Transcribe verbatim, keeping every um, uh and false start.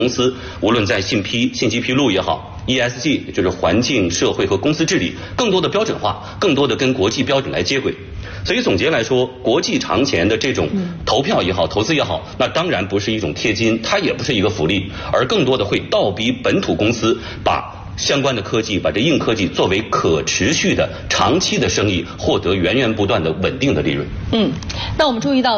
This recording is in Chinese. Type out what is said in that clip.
公司无论在信披、信息披露也好 ，E S G 也就是环境、社会和公司治理，更多的标准化，更多的跟国际标准来接轨。所以总结来说，国际长钱的这种投票也好，投资也好，那当然不是一种贴金，它也不是一个福利，而更多的会倒逼本土公司把相关的科技，把这硬科技作为可持续的、长期的生意，获得源源不断的稳定的利润。 嗯，那我们注意到。